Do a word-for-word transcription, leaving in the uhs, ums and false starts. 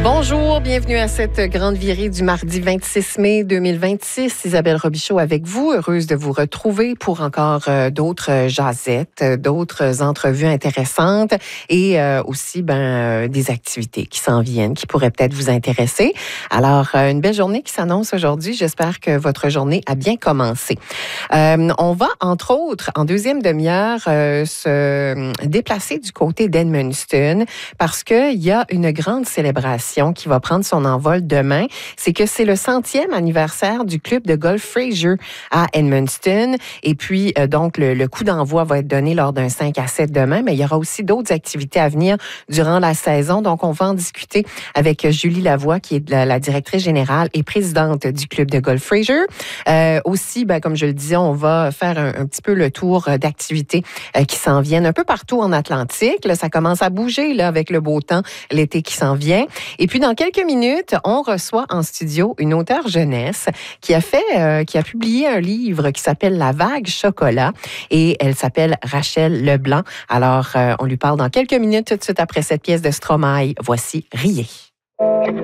Bonjour, bienvenue à cette grande virée du mardi vingt-six mai deux mille vingt-six. Isabelle Robichaud avec vous, heureuse de vous retrouver pour encore euh, d'autres euh, jasettes, euh, d'autres entrevues intéressantes et euh, aussi ben, euh, des activités qui s'en viennent, qui pourraient peut-être vous intéresser. Alors, euh, une belle journée qui s'annonce aujourd'hui. J'espère que votre journée a bien commencé. Euh, on va, entre autres, en deuxième demi-heure, euh, se déplacer du côté d'Edmundston parce qu'il y a une grande célébration qui va prendre son envol demain. C'est que c'est le centième anniversaire du club de golf Fraser à Edmundston. Et puis, euh, donc, le, le coup d'envoi va être donné lors d'un cinq à sept demain, mais il y aura aussi d'autres activités à venir durant la saison. Donc, on va en discuter avec Julie Lavoie, qui est la, la directrice générale et présidente du club de golf Fraser. Euh, aussi, ben, comme je le disais, on va faire un, un petit peu le tour d'activités euh, qui s'en viennent un peu partout en Atlantique. Là, ça commence à bouger là, avec le beau temps, l'été qui s'en vient. Et puis, dans quelques minutes, on reçoit en studio une auteure jeunesse qui a fait, euh, qui a publié un livre qui s'appelle La Vague Chocolat et elle s'appelle Rachel Leblanc. Alors, euh, on lui parle dans quelques minutes tout de suite après cette pièce de Stromae. Voici Riez.